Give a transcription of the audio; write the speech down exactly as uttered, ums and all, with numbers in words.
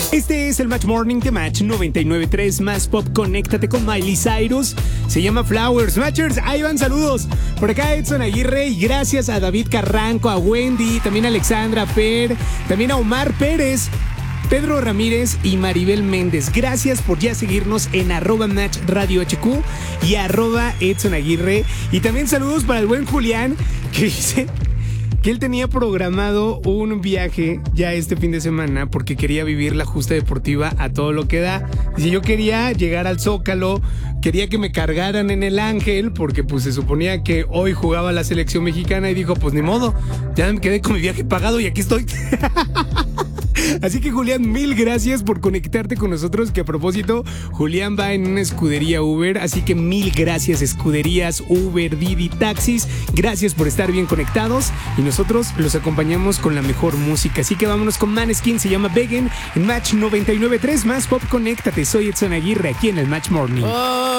Este es el Match Morning de Match noventa y nueve punto tres Más Pop. Conéctate con Miley Cyrus. Se llama Flowers. Matchers, ahí van saludos. Por acá Edson Aguirre. Y gracias a David Carranco, a Wendy, también a Alexandra Per, también a Omar Pérez, Pedro Ramírez y Maribel Méndez. Gracias por ya seguirnos en arroba Match Radio H Q y arroba Edson Aguirre. Y también saludos para el buen Julián, que dice que él tenía programado un viaje ya este fin de semana porque quería vivir la justa deportiva a todo lo que da. Dice, yo quería llegar al Zócalo, quería que me cargaran en el Ángel porque pues se suponía que hoy jugaba la selección mexicana y dijo, pues ni modo, ya me quedé con mi viaje pagado y aquí estoy. Así que Julián, mil gracias por conectarte con nosotros, que a propósito, Julián va en una escudería Uber, así que mil gracias escuderías Uber, Didi, Taxis, gracias por estar bien conectados y nosotros los acompañamos con la mejor música, así que vámonos con Maneskin, se llama Beggin' en Match noventa y nueve punto tres Más Pop. Conéctate, soy Edson Aguirre aquí en el Match Morning. Oh.